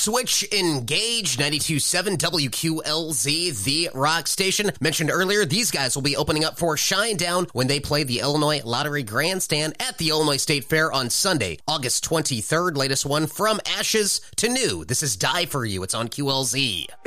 Switch Engage, 92.7 WQLZ, the rock station. Mentioned earlier, these guys will be opening up for Shinedown when they play the Illinois Lottery Grandstand at the Illinois State Fair on Sunday, August 23rd. Latest one, From Ashes to New. This is Die For You. It's on QLZ.